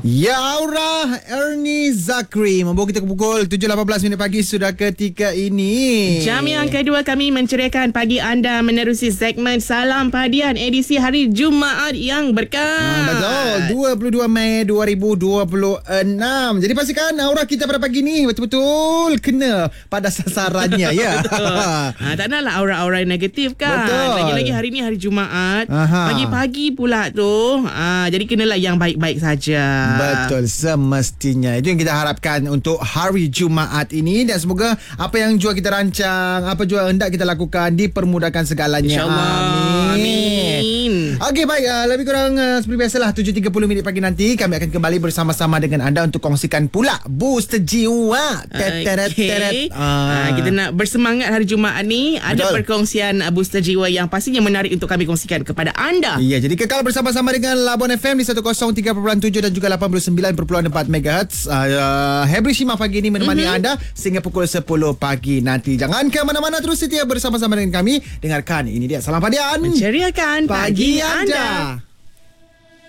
Ya Aura, Ernie Zakri membawa kita ke pukul 7.18 pagi sudah ketika ini. Jam yang kedua kami menceriakan pagi anda menerusi segmen Salam Padian edisi hari Jumaat yang berkah. Betul, 22 Mei 2026. Jadi pastikan Aura kita pada pagi ni betul-betul kena pada sasarannya ya. Tak naklah aura-aura negatif kan. Betul. Lagi-lagi hari ni hari Jumaat. Pagi-pagi pula tu. Jadi kenalah yang baik-baik saja. Betul, semestinya. Itu yang kita harapkan untuk hari Jumaat ini. Dan semoga apa yang jua kita rancang, apa jua hendak kita lakukan, dipermudahkan segalanya. InsyaAllah. Amin. Okey, baik. Lebih kurang seperti biasalah 7.30 pagi nanti kami akan kembali bersama-sama dengan anda untuk kongsikan pula booster jiwa. Okay. Kita nak bersemangat hari Jumaat ni. Ada perkongsian booster jiwa yang pastinya menarik untuk kami kongsikan kepada anda. Ya, jadi kekal bersama-sama dengan Labuan FM di 103.7 dan juga 89.4 MHz. Hebri Shima pagi ini menemani anda sehingga pukul 10 pagi nanti. Jangan ke mana-mana, terus setia bersama-sama dengan kami. Dengarkan, ini dia Salam Padian, menceriakan pagi anda.